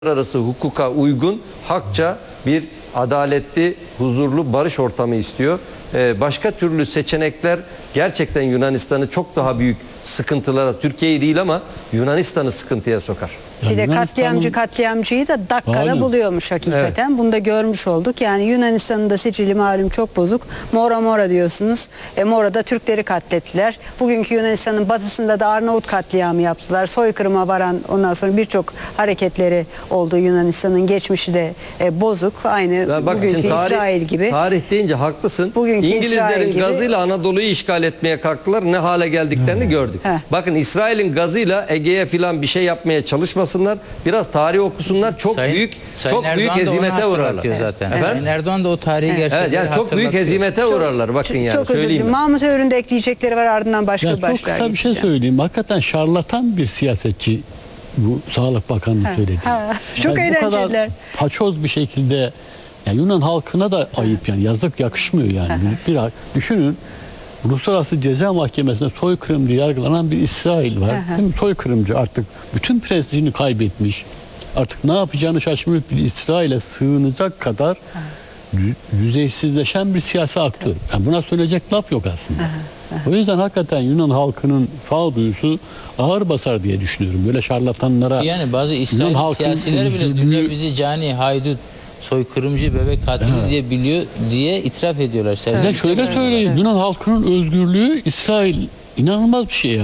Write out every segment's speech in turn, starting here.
Uluslararası hukuka uygun, hakça bir adaletli, huzurlu barış ortamı istiyor. Başka türlü seçenekler gerçekten Yunanistan'ı çok daha büyük sıkıntılara, Türkiye'yi değil ama Yunanistan'ı sıkıntıya sokar. Bir de katliamcıyı da dakikada buluyormuş hakikaten. Evet. Bunu da görmüş olduk. Yani Yunanistan'ın da sicili malum çok bozuk. Mora diyorsunuz. Mora'da Türkleri katlettiler. Bugünkü Yunanistan'ın batısında da Arnavut katliamı yaptılar. Soykırıma varan ondan sonra birçok hareketleri oldu. Yunanistan'ın geçmişi de bozuk. Aynı bugünkü İsrail gibi. Tarih deyince haklısın. Bugünkü İngilizlerin gazıyla Anadolu'yu işgal etmeye kalktılar. Ne hale geldiklerini gördük. Bakın İsrail'in gazıyla Ege'ye filan bir şey yapmaya çalışmasınlar. Biraz tarih okusunlar. Çok büyük hezimete uğrarlar. Sayın Erdoğan da o tarihi gerçekten yani çok büyük hezimete uğrarlar. Bakın yani çok söyleyeyim. Mahmut Övür'ün de ekleyecekleri var, ardından başka başlar. Çok kısa bir şey söyleyeyim. Hakikaten şarlatan bir siyasetçi bu Sağlık Bakanı'nın söylediği. Çok eğlenceliler. Bu kadar paçoz bir şekilde Yunan halkına da ayıp yani. Yazık, yakışmıyor yani. Düşünün. Uluslararası Ceza Mahkemesi'nde soykırım diye yargılanan bir İsrail var. Soykırımcı, artık bütün prestijini kaybetmiş. Artık ne yapacağını şaşırmış bir İsrail'e sığınacak kadar yüzeysizleşen bir siyasi aktör. Yani buna söyleyecek laf yok aslında. O yüzden hakikaten Yunan halkının sağduyusu ağır basar diye düşünüyorum. Böyle şarlatanlara. Yani bazı İsrail siyasiler bile dünya bizi cani, haydut, soykırımcı, bebek katili diye biliyor diye itiraf ediyorlar. Şöyle söyleyeyim, Yunan halkının özgürlüğü İsrail inanılmaz bir şey ya.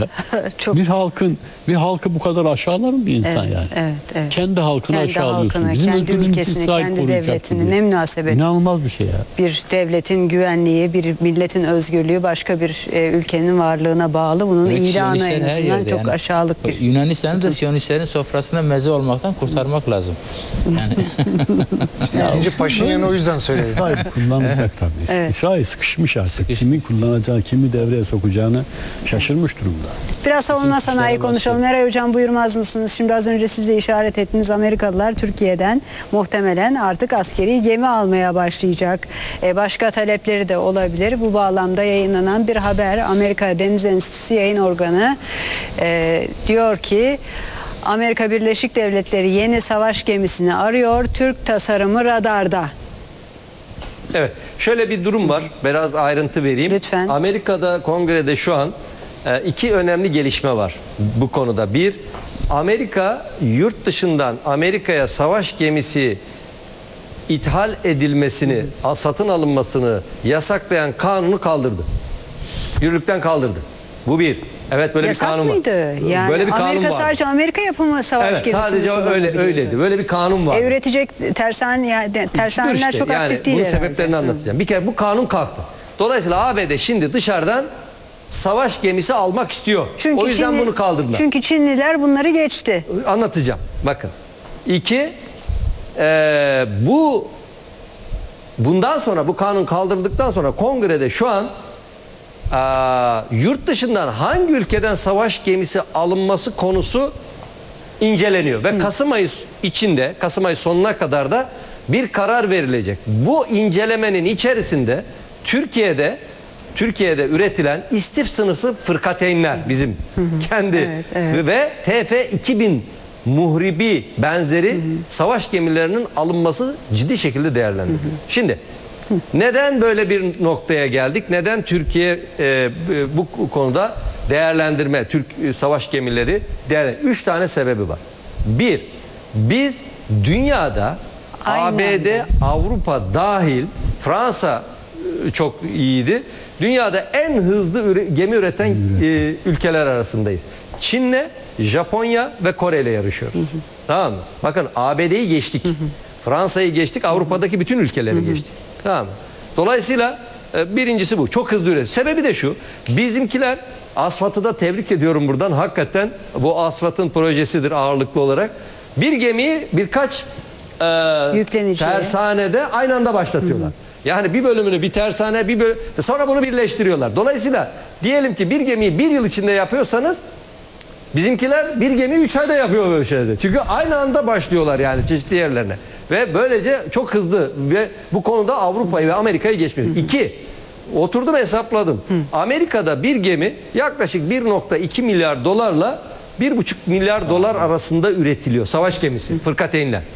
Bir halkı bu kadar aşağılar mı bir insan yani? Evet. Kendi halkını aşağılıyorsun. Bizim kendi ülkesini, kendi devletini, ne münasebet. İnanılmaz bir şey ya. Bir devletin güvenliği, bir milletin özgürlüğü başka bir ülkenin varlığına bağlı. Bunun ilanı en azından çok yani, aşağılık bir. Yunanistan'ı da Siyonistlerin sofrasına meze olmaktan kurtarmak lazım. Yani. İkinci Paşinyan o yüzden söyledi. İsrail kullanacak tabii. İsrail sıkışmış artık. Kimin kullanacağı, kimi devreye sokacağını şaşırmış durumda. Biraz savunma sanayi konuşalım. Eray Hocam, buyurmaz mısınız? Şimdi az önce siz de işaret ettiniz. Amerikalılar Türkiye'den muhtemelen artık askeri gemi almaya başlayacak. Başka talepleri de olabilir. Bu bağlamda yayınlanan bir haber. Amerika Deniz Enstitüsü yayın organı diyor ki Amerika Birleşik Devletleri yeni savaş gemisini arıyor. Türk tasarımı radarda. Evet. Şöyle bir durum var. Biraz ayrıntı vereyim. Lütfen. Amerika'da, kongrede şu an iki önemli gelişme var bu konuda. Bir, Amerika yurt dışından Amerika'ya savaş gemisi ithal edilmesini, satın alınmasını yasaklayan kanunu kaldırdı. Yürürlükten kaldırdı. Bu bir. Evet, böyle yasak bir kanun mıydı? var. Yani böyle bir kanun Amerika var. sadece Amerika yapımı savaş gemisini sadece öyleydi. Böyle bir kanun var. Üretecek tersaneler çok aktif değil. Bunun sebeplerini anlatacağım. Bir kere bu kanun kalktı. Dolayısıyla ABD şimdi dışarıdan savaş gemisi almak istiyor. O yüzden bunu kaldırdılar. Çünkü Çinliler bunları geçti. Anlatacağım. Bakın. İki, bundan sonra, bu kanun kaldırıldıktan sonra kongrede şu an yurt dışından hangi ülkeden savaş gemisi alınması konusu inceleniyor. Ve Kasım ayı içinde, Kasım ayı sonuna kadar da bir karar verilecek. Bu incelemenin içerisinde Türkiye'de üretilen istif sınıfı fırkateynler bizim kendi ve TF-2000 muhribi benzeri savaş gemilerinin alınması ciddi şekilde değerlendiriliyor. Şimdi neden böyle bir noktaya geldik? Neden Türkiye bu konuda değerlendirme, Türk savaş gemileri değerlendirme? 3 tane sebebi var. Bir, biz dünyada ABD, Avrupa dahil, Fransa çok iyiydi. Dünyada en hızlı gemi üreten ülkeler arasındayız. Çin'le, Japonya ve Kore ile yarışıyoruz. Tamam mı? Bakın ABD'yi geçtik. Fransa'yı geçtik. Avrupa'daki bütün ülkeleri geçtik. Tamam mı? Dolayısıyla birincisi bu. Çok hızlı üretiyor. Sebebi de şu. Bizimkiler, ASFAD'ı da tebrik ediyorum buradan. Hakikaten bu ASFAD'ın projesidir ağırlıklı olarak. Bir gemiyi birkaç tersanede aynı anda başlatıyorlar. Yani bir bölümünü bir tersane, sonra bunu birleştiriyorlar. Dolayısıyla diyelim ki bir gemiyi bir yıl içinde yapıyorsanız, bizimkiler bir gemi 3 ayda yapıyor böyle şeyde. Çünkü aynı anda başlıyorlar yani çeşitli yerlerine. Ve böylece çok hızlı ve bu konuda Avrupa'yı ve Amerika'yı geçmiyor. İki, oturdum hesapladım. Amerika'da bir gemi yaklaşık 1,2 milyar dolarla 1,5 milyar dolar arasında üretiliyor savaş gemisi fırkateynler.